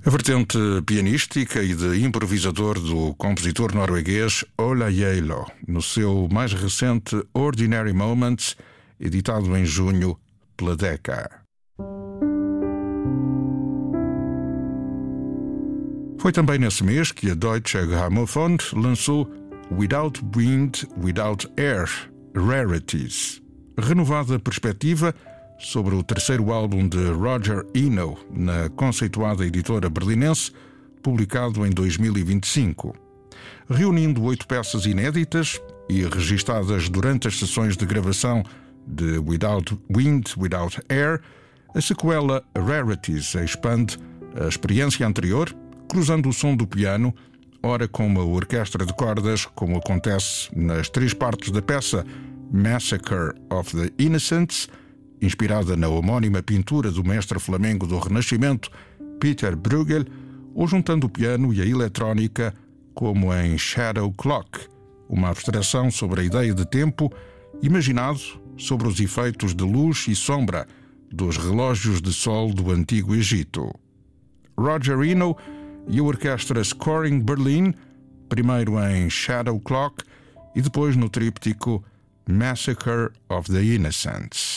A vertente pianística e de improvisador do compositor norueguês Ola Gjeilo, no seu mais recente Ordinary Moments, editado em junho pela Decca. Foi também nesse mês que a Deutsche Grammophon lançou Without Wind, Without Air, Rarities, renovada perspectiva sobre o terceiro álbum de Roger Eno, na conceituada editora berlinense, publicado em 2025. Reunindo 8 peças inéditas e registadas durante as sessões de gravação de Without Wind, Without Air, a sequela Rarities expande a experiência anterior, cruzando o som do piano, ora com uma orquestra de cordas, como acontece nas 3 partes da peça Massacre of the Innocents, inspirada na homónima pintura do mestre flamengo do Renascimento, Peter Bruegel, ou juntando o piano e a eletrónica, como em Shadow Clock, uma abstração sobre a ideia de tempo, imaginado sobre os efeitos de luz e sombra dos relógios de sol do Antigo Egito. Roger Eno e a orquestra Scoring Berlin, primeiro em Shadow Clock e depois no tríptico Massacre of the Innocents.